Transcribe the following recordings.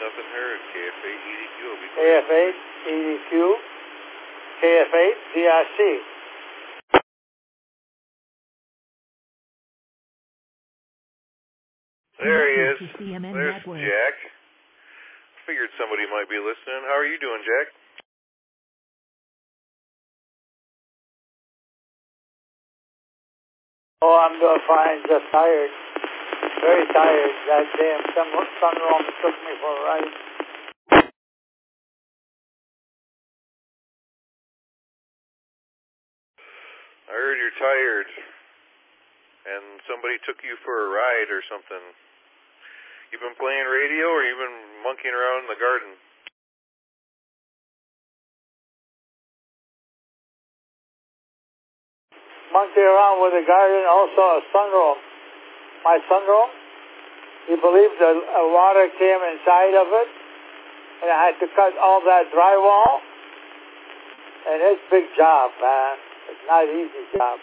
Nothing heard. KF8 EDQ will be KF8 EDQ, KF8 DRC. There he is. There's Jack. Figured somebody might be listening. How are you doing, Jack? Oh, I'm doing fine. Just tired. Very tired. That damn sunroom took me for a ride. I heard you're tired. And somebody took you for a ride or something. You been playing radio or you been monkeying around in the garden? Monkey around with the garden, also a sunroom. My sunroom, you believe the water came inside of it, and I had to cut all that drywall, and it's a big job, man. It's not an easy job.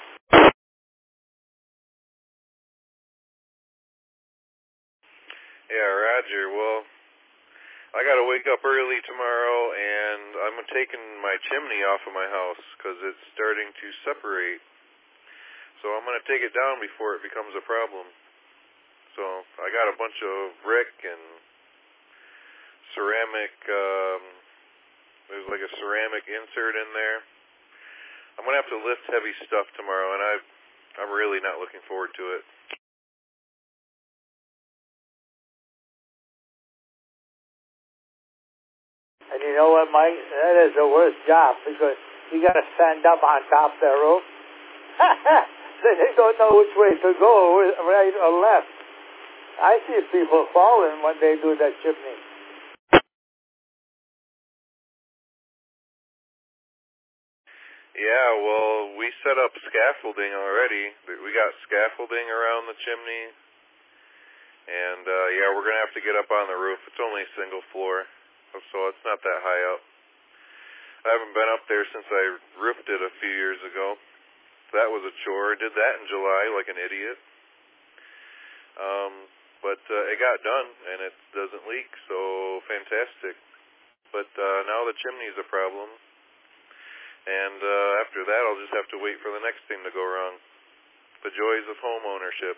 Yeah, Roger. Well, I got to wake up early tomorrow, and I'm taking my chimney off of my house because it's starting to separate. So I'm going to take it down before it becomes a problem. So I got a bunch of brick and ceramic, there's like a ceramic insert in there. I'm going to have to lift heavy stuff tomorrow, and I'm really not looking forward to it. And you know what, Mike? That is the worst job because you got to stand up on top of the roof. They don't know which way to go, right or left. I see people falling when they do that chimney. Yeah, well, we set up scaffolding already. We got scaffolding around the chimney. And, yeah, we're going to have to get up on the roof. It's only a single floor, so it's not that high up. I haven't been up there since I roofed it a few years ago. That was a chore. Did that in July like an idiot. But it got done, and it doesn't leak, so fantastic. But now the chimney's a problem. And after that, I'll just have to wait for the next thing to go wrong. The joys of home ownership.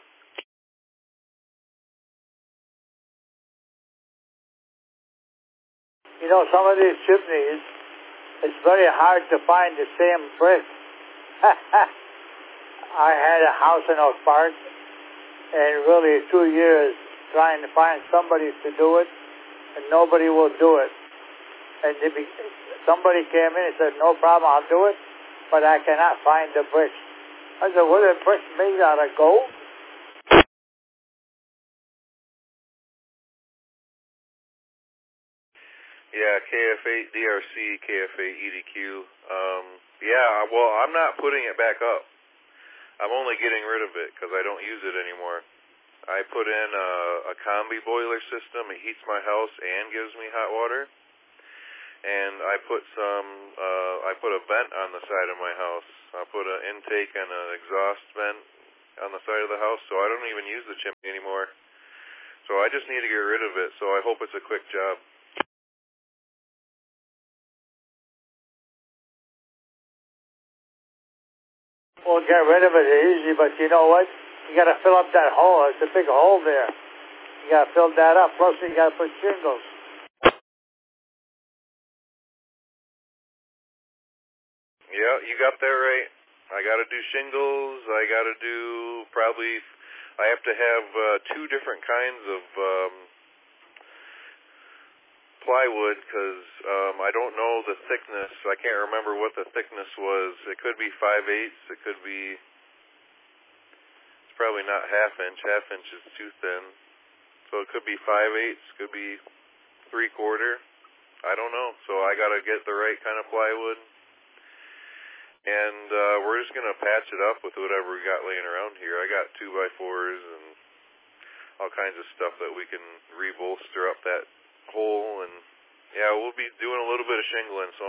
You know, some of these chimneys, it's very hard to find the same brick. I had a house in Oak Park, and really 2 years trying to find somebody to do it, and nobody will do it. And somebody came in and said, no problem, I'll do it, but I cannot find the bricks. I said, what are bricks made out of gold? Yeah, KF8 DRC, KF8 EDQ. Yeah, well, I'm not putting it back up. I'm only getting rid of it because I don't use it anymore. I put in a combi boiler system. It heats my house and gives me hot water. And I put a vent on the side of my house. I put an intake and an exhaust vent on the side of the house, so I don't even use the chimney anymore. So I just need to get rid of it, so I hope it's a quick job. Well, get rid of it easy, but you know what? You got to fill up that hole. It's a big hole there. You got to fill that up. Plus, you got to put shingles. Yeah, you got that right. I got to do shingles. I got to do I have to have 2 different kinds of plywood because I don't know the thickness. I can't remember what the thickness was. It could be 5/8. It could be, it's probably not half-inch. Half-inch is too thin. So it could be 5/8. Could be 3/4. I don't know. So I got to get the right kind of plywood. And we're just going to patch it up with whatever we got laying around here. I got 2x4s and all kinds of stuff that we can rebolster up that hole. And, yeah, we'll be doing a little bit of shingling, so